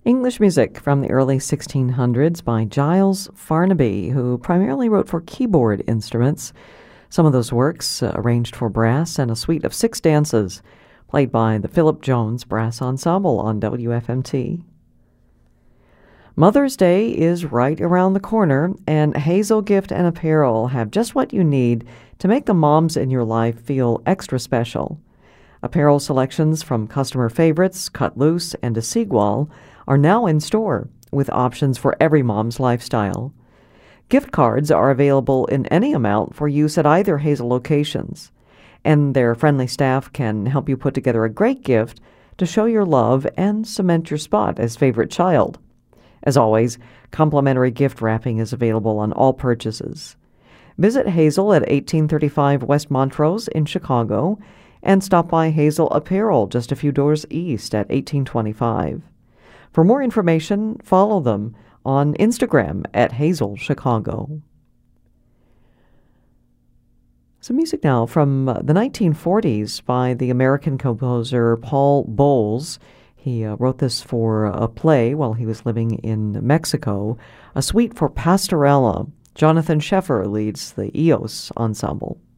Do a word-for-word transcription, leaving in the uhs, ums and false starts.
English music from the early sixteen hundreds by Giles Farnaby, who primarily wrote for keyboard instruments. Some of those works uh, arranged for brass and a suite of six dances, played by the Philip Jones Brass Ensemble on W F M T. Mother's Day is right around the corner, and Hazel Gift and Apparel have just what you need to make the moms in your life feel extra special. Apparel selections from customer favorites, Cut Loose and Desigual, are now in store, with options for every mom's lifestyle. Gift cards are available in any amount for use at either Hazel locations, and their friendly staff can help you put together a great gift to show your love and cement your spot as favorite child. As always, complimentary gift wrapping is available on all purchases. Visit Hazel at eighteen thirty-five West Montrose in Chicago, and stop by Hazel Apparel just a few doors east at eighteen twenty-five. For more information, follow them on Instagram at Hazel Chicago. Some music now from the nineteen forties by the American composer Paul Bowles. He uh, wrote this for a play while he was living in Mexico, a suite for Pastorella. Jonathan Sheffer leads the E O S ensemble.